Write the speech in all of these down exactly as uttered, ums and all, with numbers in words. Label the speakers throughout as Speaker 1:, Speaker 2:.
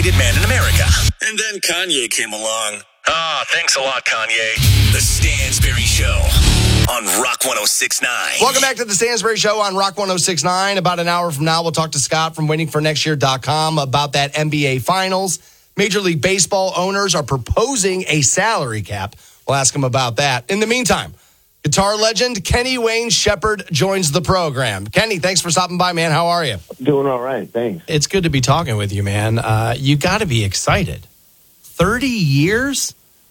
Speaker 1: hated man in America. And then Kanye came along. Ah, thanks a lot, Kanye. The Stansberry Show on Rock one oh six point nine.
Speaker 2: Welcome back to the Stansberry Show on Rock one oh six point nine. About an hour from now, we'll talk to Scott from waiting for next year dot com about that N B A Finals. Major League Baseball owners are proposing a salary cap. We'll ask him about that. In the meantime, guitar legend Kenny Wayne Shepherd joins the program. Kenny, thanks for stopping by, man. How are you?
Speaker 3: Doing all right, thanks.
Speaker 2: It's good to be talking with you, man. Uh, you got to be excited. thirty years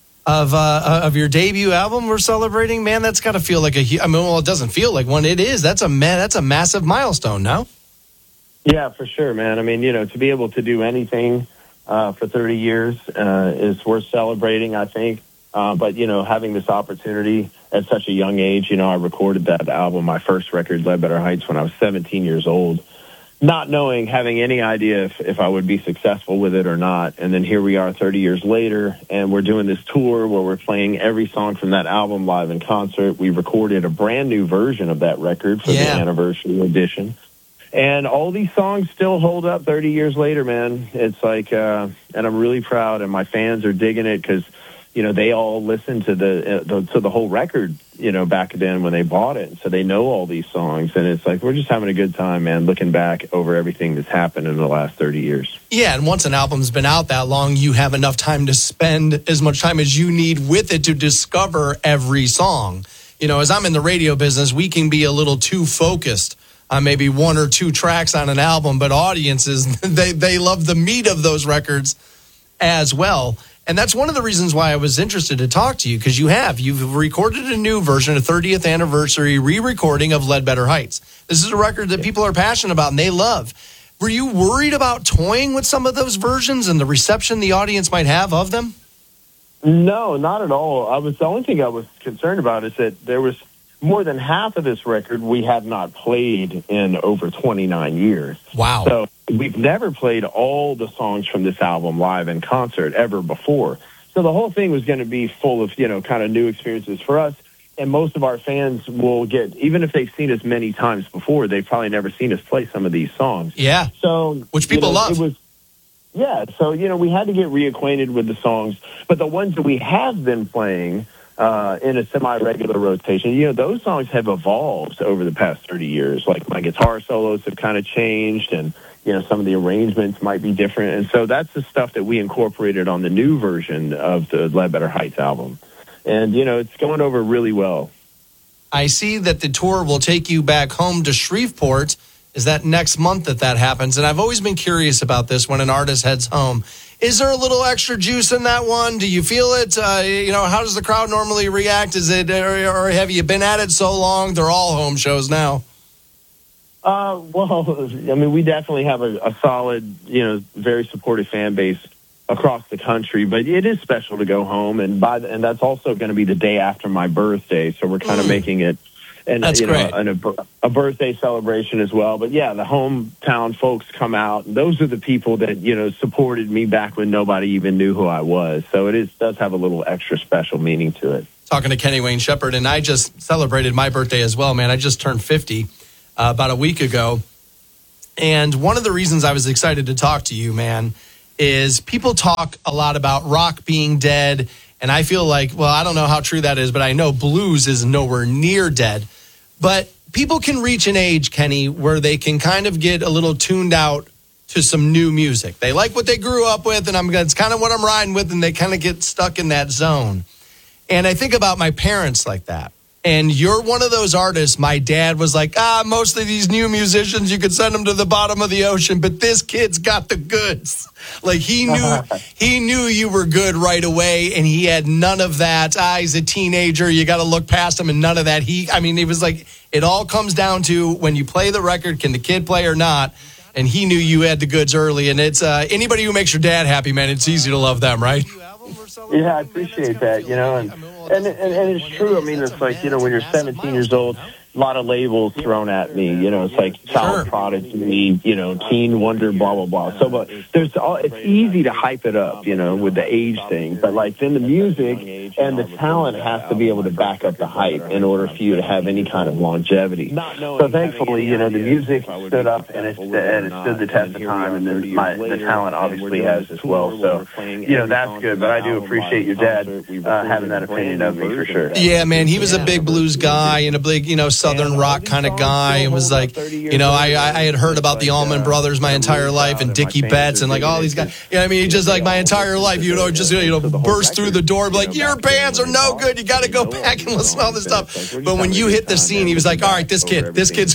Speaker 2: of uh, of your debut album we're celebrating, man. That's got to feel like a. I mean, well, it doesn't feel like one. It is. That's a man. That's a massive milestone. No.
Speaker 3: Yeah, for sure, man. I mean, you know, to be able to do anything uh, for thirty years uh, is worth celebrating, I think. Uh, but you know, having this opportunity at such a young age, you know, I recorded that album, my first record, Ledbetter Heights, when I was seventeen years old. Not knowing, having any idea if, if I would be successful with it or not. And then here we are thirty years later, and we're doing this tour where we're playing every song from that album live in concert. We recorded a brand new version of that record for
Speaker 2: Yeah.
Speaker 3: the anniversary edition. And all these songs still hold up thirty years later, man. It's like, uh, and I'm really proud, and my fans are digging it because, you know, they all listened to the, uh, the to the whole record, you know, back then when they bought it. So they know all these songs. And it's like, we're just having a good time, man, looking back over everything that's happened in the last thirty years.
Speaker 2: Yeah, and once an album's been out that long, you have enough time to spend as much time as you need with it to discover every song. You know, as I'm in the radio business, we can be a little too focused on maybe one or two tracks on an album, but audiences, they, they love the meat of those records as well. And that's one of the reasons why I was interested to talk to you, because you have. You've recorded a new version, a thirtieth anniversary re-recording of Ledbetter Heights. This is a record that people are passionate about and they love. Were you worried about toying with some of those versions and the reception the audience might have of them?
Speaker 3: No, not at all. I was the only thing I was concerned about is that there was more than half of this record we had not played in over twenty-nine years.
Speaker 2: Wow.
Speaker 3: So we've never played all the songs from this album live in concert ever before. So the whole thing was going to be full of, you know, kind of new experiences for us. And most of our fans will get, even if they've seen us many times before, they've probably never seen us play some of these songs.
Speaker 2: Yeah.
Speaker 3: So,
Speaker 2: which people
Speaker 3: you know,
Speaker 2: love.
Speaker 3: It was, yeah. So, you know, we had to get reacquainted with the songs, but the ones that we have been playing uh, in a semi-regular rotation, you know, those songs have evolved over the past thirty years. Like my guitar solos have kind of changed, and, you know, some of the arrangements might be different. And so that's the stuff that we incorporated on the new version of the Ledbetter Heights album. And, you know, it's going over really well.
Speaker 2: I see that the tour will take you back home to Shreveport. Is that next month that that happens? And I've always been curious about this when an artist heads home. Is there a little extra juice in that one? Do you feel it? Uh, you know, how does the crowd normally react? Is it, or, or have you been at it so long? They're all home shows now.
Speaker 3: Uh, well, I mean, we definitely have a, a solid, you know, very supportive fan base across the country, but it is special to go home, and by the, and that's also going to be the day after my birthday, so we're kind of mm. making it and
Speaker 2: that's
Speaker 3: you know
Speaker 2: great.
Speaker 3: an, a, a birthday celebration as well. But yeah, the hometown folks come out, and those are the people that, you know, supported me back when nobody even knew who I was. So it is does have a little extra special meaning to it.
Speaker 2: Talking to Kenny Wayne Shepherd, and I just celebrated my birthday as well, man. I just turned fifty uh, about a week ago, and one of the reasons I was excited to talk to you, man, is people talk a lot about rock being dead, and I feel like, well, I don't know how true that is, but I know blues is nowhere near dead. But people can reach an age, Kenny, where they can kind of get a little tuned out to some new music. They like what they grew up with, and I'm it's kind of what I'm riding with, and they kind of get stuck in that zone. And I think about my parents like that. And you're one of those artists. My dad was like, ah, most of these new musicians, you could send them to the bottom of the ocean, but this kid's got the goods. Like he knew, he knew you were good right away, and he had none of that. Ah, he's a teenager. You got to look past him, and none of that. He, I mean, it was like, it all comes down to when you play the record, can the kid play or not? And he knew you had the goods early. And it's uh, anybody who makes your dad happy, man, it's easy to love them, right?
Speaker 3: Yeah, I appreciate that, you know, and, and, and, and it's true. I mean, it's like, you know, when you're seventeen years old, a lot of labels thrown at me. You know, it's like child prodigy, you know, teen wonder, blah blah blah. So, but there's all. It's easy to hype it up, you know, with the age thing. But like then the music and the talent has to be able to back up the hype in order for you to have any kind of longevity. So thankfully, you know, the music stood up and it and it stood the test of time, and then my the talent obviously has as well. So, you know, that's good. But I do appreciate your dad uh, having that opinion of me for sure.
Speaker 2: Yeah, man, he was a big blues guy and a big, you know, southern rock kind of guy, and was like, you know, I I had heard about the Allman Brothers my entire life, and Dickie Betts, and like all these guys. You know, I mean, just like my entire life, you know, just you know, burst through the door, be like, your bands are no good. You got to go back and listen to all this stuff. But when you hit the scene, he was like, all right, this kid, this kid's,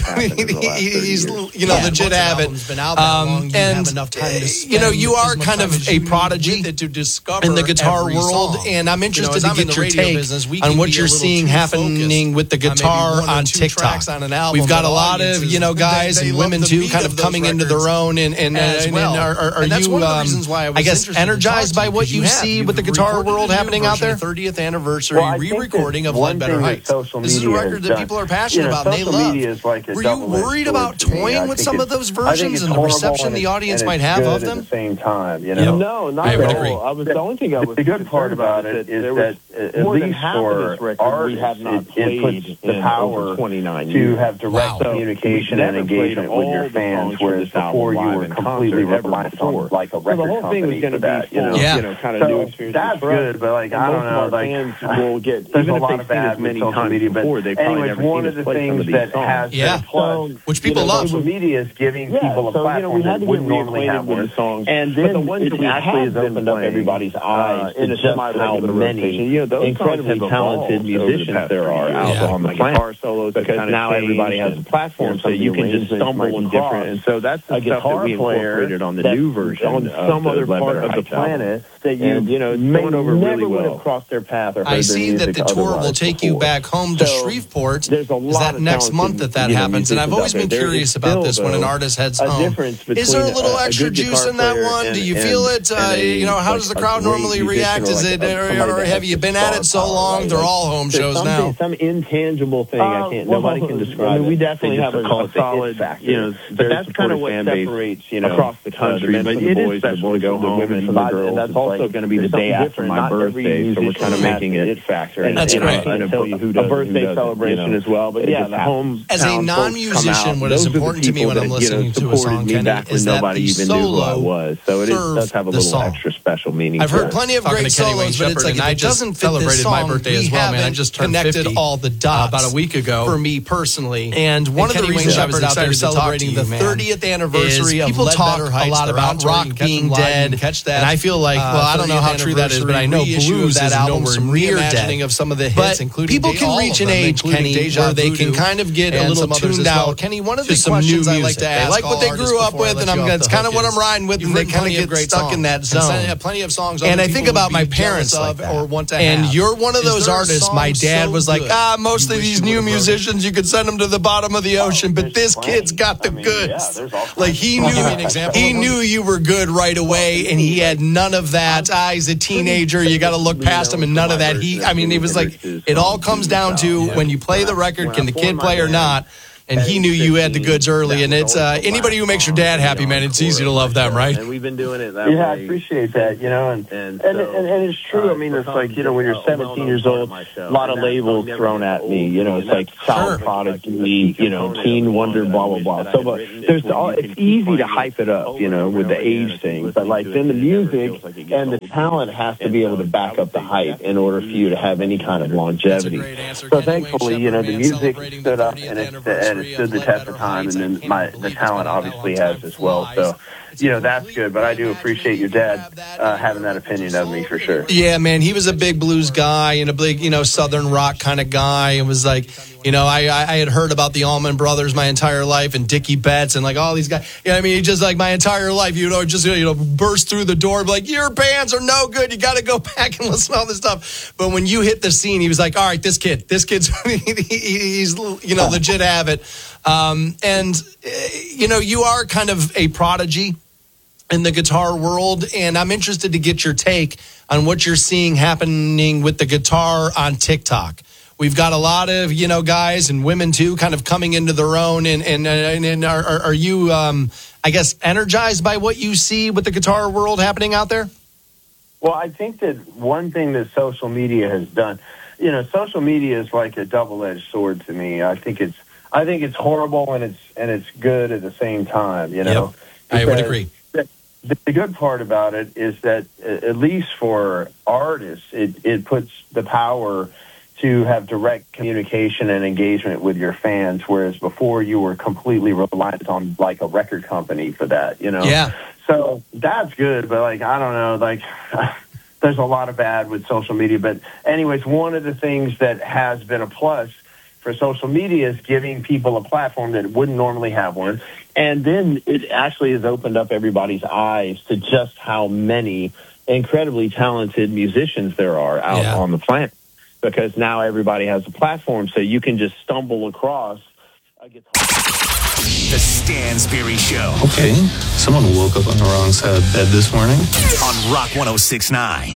Speaker 2: he's you know legit avid. Um, and you know, you are kind of a prodigy in the guitar world, and I'm interested to get your take on what you're seeing happening with the guitar on TikTok. We've got a lot of, you know, guys and women too kind of coming into their own, and, and, and, and are, are, are you, um, I guess, energized by what you see with the guitar world happening out there? thirtieth anniversary
Speaker 3: well,
Speaker 2: re-recording of Lead Better Heights. This is a record that people are passionate you know, about and they love. Like Were you worried about toying with some of those versions and the reception the audience might have of them?
Speaker 3: At the same time, you know? No, not at all. I was, the only thing I was the good part about it is that at least for art, we have not played the power to have direct communication and engagement with your fans, whereas before you were completely reliant on like a record company for that, you know?
Speaker 2: Yeah.
Speaker 3: You know, kind of new experience. That's good, but like, I don't know, like, fans will get, there's a lot of bad many social media, but anyways, one of the things that has
Speaker 2: yeah.
Speaker 3: been plus,
Speaker 2: which people
Speaker 3: you know,
Speaker 2: love.
Speaker 3: social media is giving yeah, people a so, platform you know, that wouldn't normally have with the songs. And then the ones that we actually has opened up everybody's eyes uh, in just how many you know, those incredibly talented musicians there are out yeah. on the planet. Guitar solos, because now everybody has a platform, so you can just stumble in different. And so that's the stuff that we incorporated on the new version on some other part of the planet that you you know never would have crossed their path.
Speaker 2: I see that the tour will take you back home to Shreveport. Is that next month that that happens? And I've always been curious about this when an artist heads home. Is there a little extra juice in that one? Do you feel it? Uh, you know, how does the crowd normally react? Is it, or have you been at it so long? They're all home shows now.
Speaker 3: Some intangible thing I can't. Nobody can describe. I mean, we definitely have a solid, you know, but that's kind of what separates, you know, across the country. But it is special to go home, and that's also going to be the day after my birthday, so we're kind of making it factor.
Speaker 2: And that's great.
Speaker 3: And a birthday celebration as well. But yeah, the home.
Speaker 2: As a non-musician, what is important to me when I'm listening to a song, Kenny, is that the solo
Speaker 3: was. So it does have a little extra special meaning.
Speaker 2: I've heard plenty of great solos, but it's like if it doesn't fit this song, my birthday as well, man. I just connected all the dots about a week ago for me personally. And one of the reasons I was excited to celebrating the thirtieth anniversary of people talk a lot about rock being dead, and I feel like, well, I don't know how true that is, but I know blues that album some reimagining of some of the hits, including people can reach an age, Kenny, where they can kind of get a little tuned out. Kenny, one of the questions I like to ask, they like what they grew up with, and I'm that's kind of what I'm riding with, and they kind of get stuck in that zone. Plenty of songs, and I think about my parents like that, or want to have. And you're one of those artists. My dad was like, ah, most of these new musicians, you could send them to the bottom of the ocean, but this kid's got the goods. Like he knew, he knew you were good right away, and he had none of that. Ah, he's a teenager. You got to look past him, and none of that. He, I mean, it was like it all comes down to when you play the record, can the kid play or not? And he knew you had the goods early, and it's uh, anybody who makes your dad happy, man. It's easy to love them, right?
Speaker 3: And we've been doing it that way. Yeah, I appreciate that, you know, and and, and, and, and it's true. I mean, it's like, you know, when you're seventeen years old, a lot of labels thrown at me. You know, it's like child prodigy, you know, teen wonder, blah blah blah. So, but there's all. It's easy to hype it up, you know, with the age thing, but like then the music and the talent has to be able to back up the hype in order for you to have any kind of longevity. So thankfully, you know, the music stood up and it and it stood the test of time, and then my the talent obviously has as well. So, you know, that's good. But I do appreciate your dad uh, having that opinion of me for sure.
Speaker 2: Yeah, man, he was a big blues guy and a big, you know, southern rock kind of guy, and was like, you know, I I had heard about the Allman Brothers my entire life, and Dickie Betts, and like all these guys. You know, I mean, just like my entire life, you know, just you know, burst through the door, be like, your bands are no good. You got to go back and listen to all this stuff. But when you hit the scene, he was like, all right, this kid, this kid's he's you know legit avid. Um, and, uh, you know, you are kind of a prodigy in the guitar world, and I'm interested to get your take on what you're seeing happening with the guitar on TikTok. We've got a lot of, you know, guys and women too kind of coming into their own. And, and, and, and are, are you, um, I guess, energized by what you see with the guitar world happening out there?
Speaker 3: Well, I think that one thing that social media has done, you know, social media is like a double-edged sword to me. I think it's, I think it's horrible and it's and it's good at the same time. You know,
Speaker 2: yep, I would agree.
Speaker 3: The, the good part about it is that, at least for artists, it, it puts the power to have direct communication and engagement with your fans, whereas before you were completely reliant on like a record company for that. You know,
Speaker 2: yeah.
Speaker 3: So that's good, but like I don't know, like. There's a lot of bad with social media. But anyways, one of the things that has been a plus for social media is giving people a platform that wouldn't normally have one. And then it actually has opened up everybody's eyes to just how many incredibly talented musicians there are out yeah. on the planet. Because now everybody has a platform, so you can just stumble across a guitar.
Speaker 1: The Stansberry Show.
Speaker 4: Okay, someone woke up on the wrong side of bed this morning.
Speaker 1: On Rock one oh six point nine.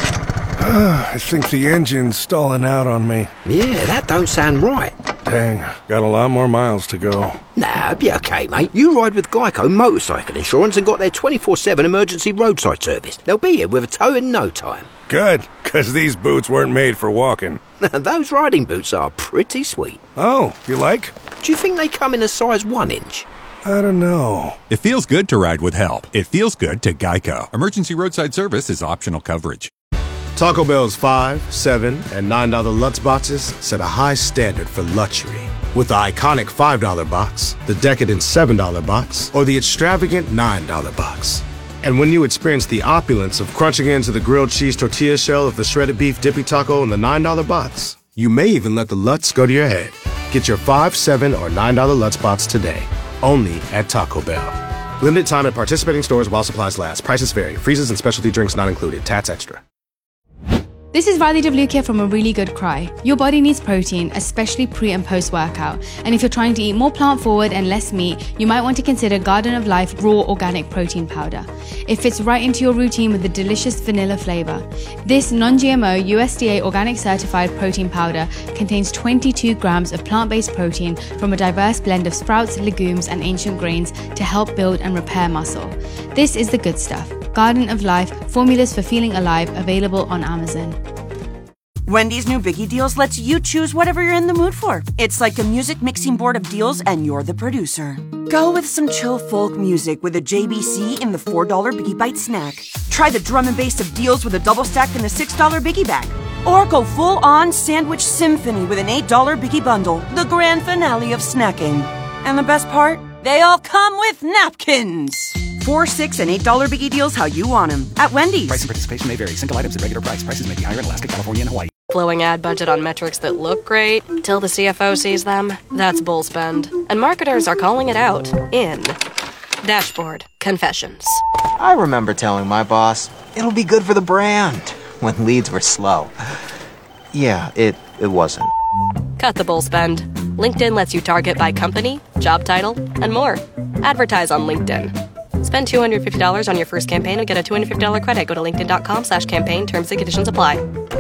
Speaker 5: I think the engine's stalling out on me.
Speaker 6: Yeah, that don't sound right.
Speaker 5: Dang, got a lot more miles to go.
Speaker 6: Nah, it'll be okay, mate. You ride with Geico Motorcycle Insurance and got their twenty-four seven emergency roadside service. They'll be here with a tow in no time.
Speaker 5: Good, because these boots weren't made for walking.
Speaker 6: Those riding boots are pretty sweet.
Speaker 5: Oh, you like?
Speaker 6: Do you think they come in a size one inch?
Speaker 5: I don't know.
Speaker 7: It feels good to ride with help. It feels good to Geico. Emergency roadside service is optional coverage.
Speaker 8: Taco Bell's five, seven, and nine dollar Lutz boxes set a high standard for luxury. With the iconic five dollar box, the decadent seven dollar box, or the extravagant nine dollar box. And when you experience the opulence of crunching into the grilled cheese tortilla shell of the shredded beef dippy taco in the nine dollar box, you may even let the Lutz go to your head. Get your five, seven, or nine dollar Lutz box today, only at Taco Bell. Limited time at participating stores while supplies last. Prices vary. Freezes and specialty drinks not included. Tats extra.
Speaker 9: This is Radhi Devlukia from A Really Good Cry. Your body needs protein, especially pre and post workout. And if you're trying to eat more plant forward and less meat, you might want to consider Garden of Life Raw Organic Protein Powder. It fits right into your routine with a delicious vanilla flavor. This non-G M O U S D A organic certified protein powder contains twenty-two grams of plant-based protein from a diverse blend of sprouts, legumes, and ancient grains to help build and repair muscle. This is the good stuff. Garden of Life, formulas for feeling alive, available on Amazon.
Speaker 10: Wendy's new Biggie Deals lets you choose whatever you're in the mood for. It's like a music mixing board of deals, and you're the producer. Go with some chill folk music with a J B C in the four dollar Biggie Bite snack. Try the drum and bass of deals with a double stack in the six dollar Biggie Bag. Or go full-on sandwich symphony with an eight dollar Biggie Bundle, the grand finale of snacking. And the best part? They all come with napkins. Four, six, and eight dollar Biggie Deals how you want them at Wendy's.
Speaker 11: Price and participation may vary. Single items at regular price. Prices may be higher in Alaska, California, and Hawaii.
Speaker 12: Blowing ad budget on metrics that look great till the C F O sees them. That's bull spend. And marketers are calling it out in Dashboard Confessions.
Speaker 13: I remember telling my boss, it'll be good for the brand, when leads were slow. Yeah, it, it wasn't.
Speaker 12: Cut the bull spend. LinkedIn lets you target by company, job title, and more. Advertise on LinkedIn. Spend two hundred fifty dollars on your first campaign and get a two hundred fifty dollars credit. Go to linkedin.com slash campaign. Terms and conditions apply.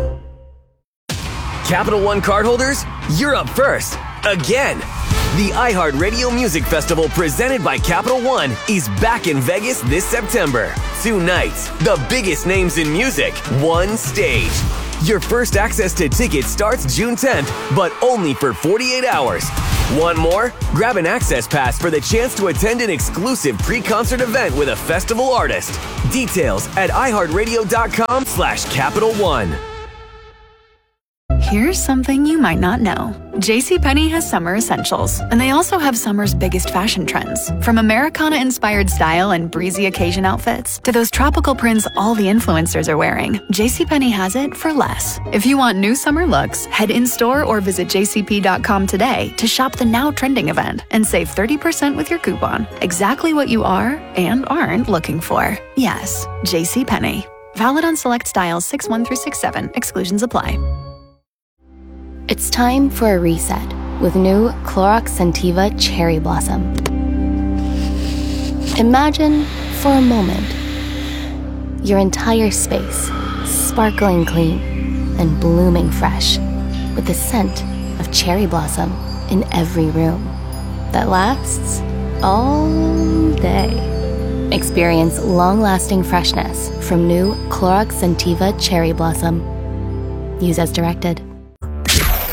Speaker 14: Capital One cardholders, you're up first. Again. The iHeartRadio Music Festival presented by Capital One is back in Vegas this September. Two nights, the biggest names in music, one stage. Your first access to tickets starts June tenth, but only for forty-eight hours. Want more? Grab an access pass for the chance to attend an exclusive pre-concert event with a festival artist. Details at iHeartRadio.com slash Capital One.
Speaker 15: Here's something you might not know. JCPenney has summer essentials, and they also have summer's biggest fashion trends. From Americana-inspired style and breezy occasion outfits to those tropical prints all the influencers are wearing, JCPenney has it for less. If you want new summer looks, head in-store or visit j c p dot com today to shop the now trending event and save thirty percent with your coupon. Exactly what you are and aren't looking for. Yes, JCPenney. Valid on select styles six one through six seven. Exclusions apply.
Speaker 16: It's time for a reset with new Clorox Scentiva Cherry Blossom. Imagine, for a moment, your entire space sparkling clean and blooming fresh. with the scent of cherry blossom in every room that lasts all day. Experience long-lasting freshness from new Clorox Scentiva Cherry Blossom. Use as directed.